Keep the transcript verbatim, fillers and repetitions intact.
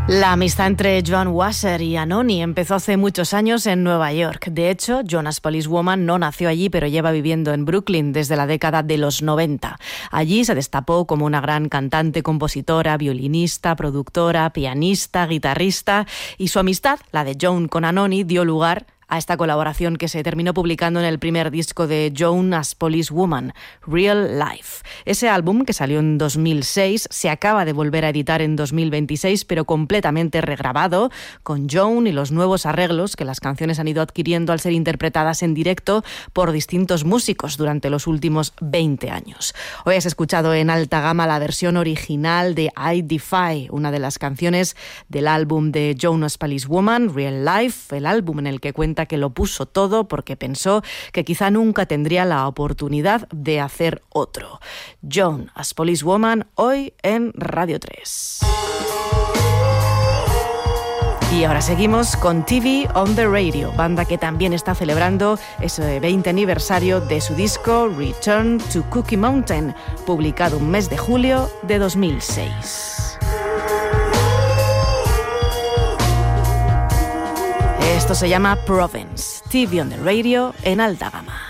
La amistad entre Joan Wasser y Anohni empezó hace muchos años en Nueva York. De hecho, Jonas Policewoman no nació allí, pero lleva viviendo en Brooklyn desde la década de los noventa. Allí se destapó como una gran cantante, compositora, violinista, productora, pianista, guitarrista, y su amistad, la de Joan con Anohni, dio lugar a esta colaboración que se terminó publicando en el primer disco de Joan as Policewoman, Real Life. Ese álbum, que salió en dos mil seis, se acaba de volver a editar en dos mil veintiséis, pero completamente regrabado, con Joan y los nuevos arreglos que las canciones han ido adquiriendo al ser interpretadas en directo por distintos músicos durante los últimos veinte años. Hoy has escuchado en alta gama la versión original de I Defy, una de las canciones del álbum de Joan as Policewoman, Real Life, el álbum en el que cuenta que lo puso todo porque pensó que quizá nunca tendría la oportunidad de hacer otro. Joan as Policewoman, hoy en Radio tres. Y ahora seguimos con T V on the Radio, banda que también está celebrando ese veinte aniversario de su disco Return to Cookie Mountain, publicado un mes de julio de dos mil seis. Esto se llama Province, T V on the Radio en alta gama.